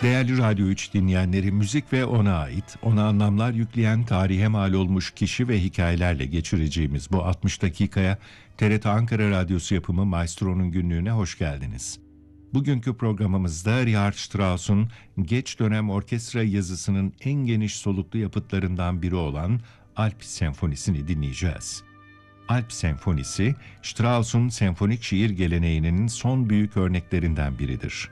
Değerli Radyo 3 dinleyenleri, müzik ve ona ait, ona anlamlar yükleyen, tarihe mal olmuş kişi ve hikayelerle geçireceğimiz bu 60 dakikaya TRT Ankara Radyosu yapımı Maestro'nun günlüğüne hoş geldiniz. Bugünkü programımızda Richard Strauss'un geç dönem orkestra yazısının en geniş soluklu yapıtlarından biri olan Alp Senfonisi'ni dinleyeceğiz. Alp Senfonisi, Strauss'un senfonik şiir geleneğinin son büyük örneklerinden biridir.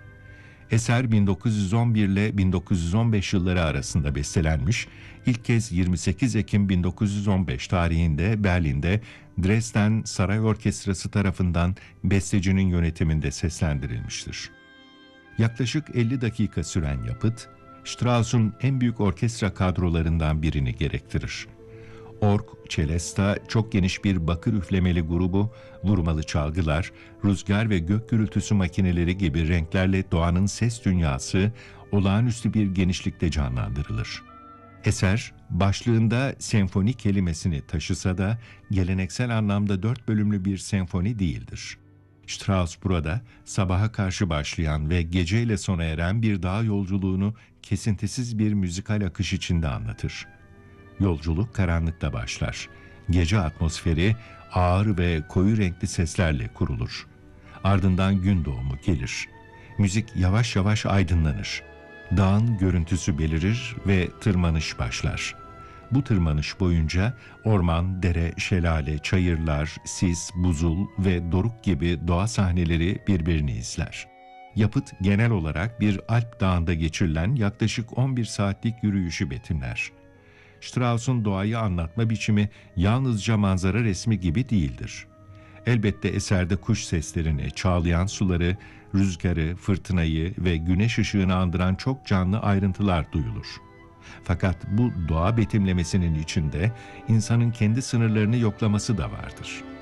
Eser 1911 ile 1915 yılları arasında bestelenmiş, ilk kez 28 Ekim 1915 tarihinde Berlin'de Dresden Saray Orkestrası tarafından bestecinin yönetiminde seslendirilmiştir. Yaklaşık 50 dakika süren yapıt, Strauss'un en büyük orkestra kadrolarından birini gerektirir. Org, çelesta, çok geniş bir bakır üflemeli grubu, vurmalı çalgılar, rüzgar ve gök gürültüsü makineleri gibi renklerle doğanın ses dünyası olağanüstü bir genişlikte canlandırılır. Eser, başlığında senfoni kelimesini taşısa da geleneksel anlamda 4 bölümlü bir senfoni değildir. Strauss burada sabaha karşı başlayan ve geceyle sona eren bir dağ yolculuğunu kesintisiz bir müzikal akış içinde anlatır. Yolculuk karanlıkta başlar. Gece atmosferi ağır ve koyu renkli seslerle kurulur. Ardından gün doğumu gelir. Müzik yavaş yavaş aydınlanır. Dağın görüntüsü belirir ve tırmanış başlar. Bu tırmanış boyunca orman, dere, şelale, çayırlar, sis, buzul ve doruk gibi doğa sahneleri birbirini izler. Yapıt genel olarak bir Alp dağında geçirilen yaklaşık 11 saatlik yürüyüşü betimler. Strauss'un doğayı anlatma biçimi yalnızca manzara resmi gibi değildir. Elbette eserde kuş seslerini, çağlayan suları, rüzgarı, fırtınayı ve güneş ışığını andıran çok canlı ayrıntılar duyulur. Fakat bu doğa betimlemesinin içinde insanın kendi sınırlarını yoklaması da vardır.